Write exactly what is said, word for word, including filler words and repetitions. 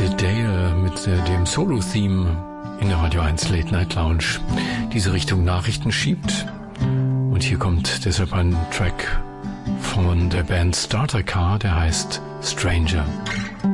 Sid Dale mit äh, dem Solo-Theme in der Radio eins Late Night Lounge diese Richtung Nachrichten schiebt. Und hier kommt deshalb ein Track von der Band Starter Car, der heißt Stranger.